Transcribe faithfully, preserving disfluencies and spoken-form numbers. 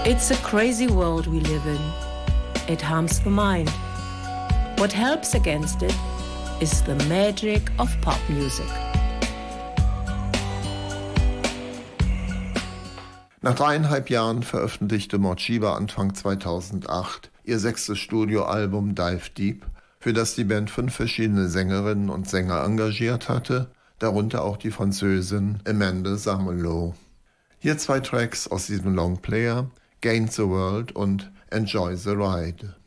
It's a crazy world we live in. It harms the mind. What helps against it is the magic of pop music. Nach dreieinhalb Jahren veröffentlichte Morcheeba Anfang zweitausendacht ihr sechstes Studioalbum Dive Deep, für das die Band fünf verschiedene Sängerinnen und Sänger engagiert hatte, darunter auch die Französin Amanda Samelot. Hier zwei Tracks aus diesem Longplayer, Gain the World und Enjoy the Ride.